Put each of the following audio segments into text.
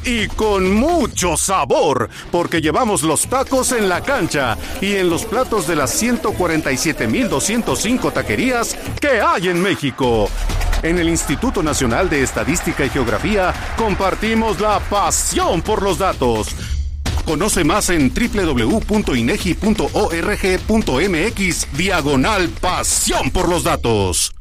y con mucho sabor, porque llevamos los tacos en la cancha y en los platos de las 147,205 taquerías que hay en México. En el Instituto Nacional de Estadística y Geografía compartimos la pasión por los datos. Conoce más en www.inegi.org.mx/pasión por los datos.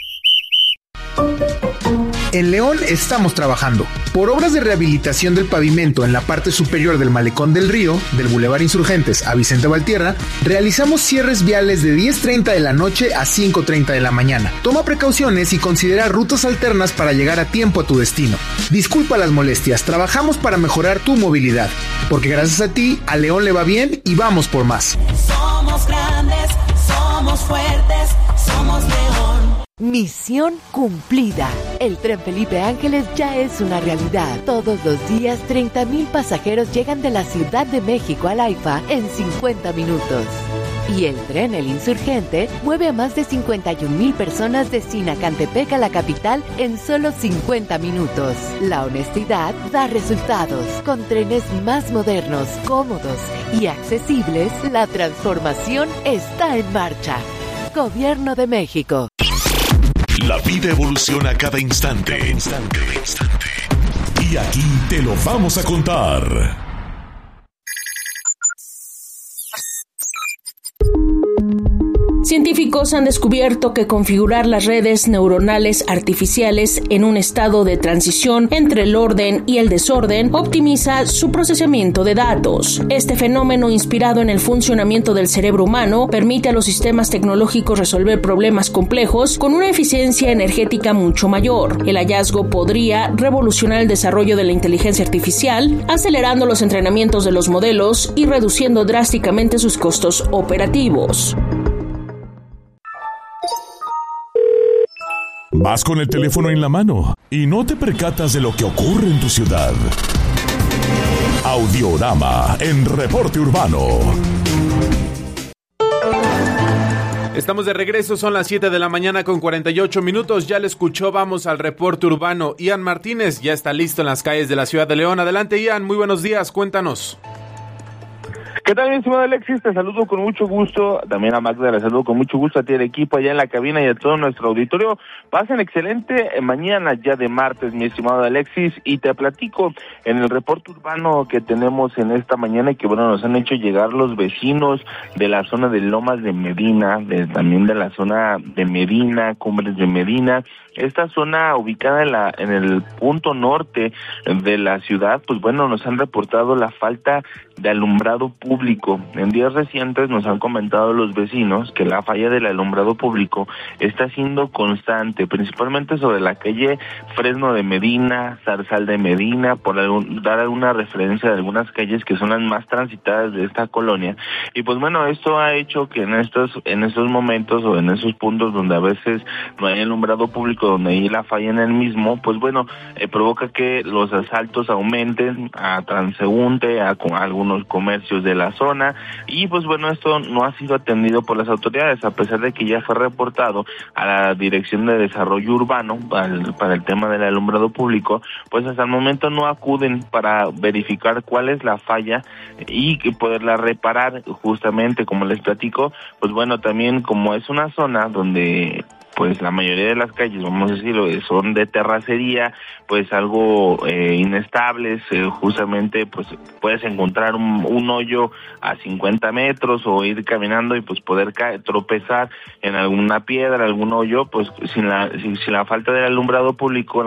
En León estamos trabajando por obras de rehabilitación del pavimento en la parte superior del Malecón del Río, del Boulevard Insurgentes a Vicente Valtierra. Realizamos cierres viales de 10:30 de la noche a 5:30 de la mañana. Toma precauciones y considera rutas alternas para llegar a tiempo a tu destino. Disculpa las molestias, trabajamos para mejorar tu movilidad, porque gracias a ti, a León le va bien y vamos por más. Somos grandes, somos fuertes, somos León. Misión cumplida. El Tren Felipe Ángeles ya es una realidad. Todos los días 30,000 pasajeros llegan de la Ciudad de México al AIFA en 50 minutos. Y el tren El Insurgente mueve a más de 51,000 personas de Sinacantepec a la capital en solo 50 minutos. La honestidad da resultados. Con trenes más modernos, cómodos y accesibles, la transformación está en marcha. Gobierno de México. La vida evoluciona cada instante. Y aquí te lo vamos a contar. Científicos han descubierto que configurar las redes neuronales artificiales en un estado de transición entre el orden y el desorden optimiza su procesamiento de datos. Este fenómeno, inspirado en el funcionamiento del cerebro humano, permite a los sistemas tecnológicos resolver problemas complejos con una eficiencia energética mucho mayor. El hallazgo podría revolucionar el desarrollo de la inteligencia artificial, acelerando los entrenamientos de los modelos y reduciendo drásticamente sus costos operativos. Vas con el teléfono en la mano y no te percatas de lo que ocurre en tu ciudad. Audiorama en Reporte Urbano. Estamos de regreso, son las 7 de la mañana con 48 minutos. Ya le escuchó, vamos al Reporte Urbano. Ian Martínez ya está listo en las calles de la ciudad de León. Adelante, Ian, muy buenos días, cuéntanos. ¿Qué tal, mi estimado Alexis? Te saludo con mucho gusto, también a Magda le saludo con mucho gusto, a ti el equipo allá en la cabina y a todo nuestro auditorio. Pasen excelente mañana ya de martes, mi estimado Alexis, y te platico en el reporte urbano que tenemos en esta mañana y que bueno, nos han hecho llegar los vecinos de la zona de Lomas de Medina, también de la zona de Medina, Cumbres de Medina. Esta zona ubicada en el punto norte de la ciudad, pues bueno, nos han reportado la falta de alumbrado público. En días recientes nos han comentado los vecinos que la falla del alumbrado público está siendo constante, principalmente sobre la calle Fresno de Medina, Zarzal de Medina, por dar alguna referencia de algunas calles que son las más transitadas de esta colonia. Y pues bueno, esto ha hecho que en estos momentos o en esos puntos donde a veces no hay alumbrado público, donde hay la falla en el mismo, pues bueno, provoca que los asaltos aumenten a transeúnte, a algunos comercios de la zona, y pues bueno, esto no ha sido atendido por las autoridades, a pesar de que ya fue reportado a la Dirección de Desarrollo Urbano para el tema del alumbrado público, pues hasta el momento no acuden para verificar cuál es la falla y poderla reparar. Justamente como les platico, pues bueno, también como es una zona donde pues la mayoría de las calles, vamos a decirlo, son de terracería, pues algo inestables, justamente pues puedes encontrar un hoyo a 50 metros o ir caminando y pues poder tropezar en alguna piedra, algún hoyo, pues sin la falta del alumbrado público,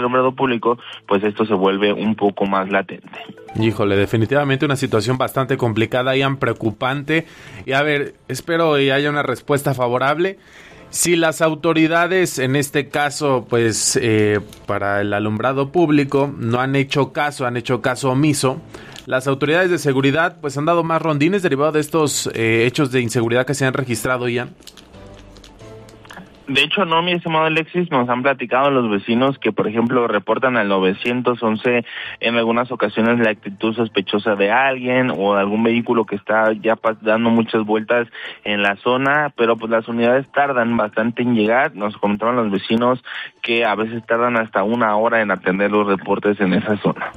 pues esto se vuelve un poco más latente. Híjole, definitivamente una situación bastante complicada, Ian, preocupante, y a ver, espero y haya una respuesta favorable. Si las autoridades, en este caso, pues para el alumbrado público, no han hecho caso omiso, las autoridades de seguridad pues han dado más rondines derivados de estos hechos de inseguridad que se han registrado, Ian. De hecho, no, mi estimado Alexis, nos han platicado los vecinos que, por ejemplo, reportan al 911 en algunas ocasiones la actitud sospechosa de alguien o de algún vehículo que está ya dando muchas vueltas en la zona, pero pues las unidades tardan bastante en llegar. Nos comentaban los vecinos que a veces tardan hasta 1 hora en atender los reportes en esa zona.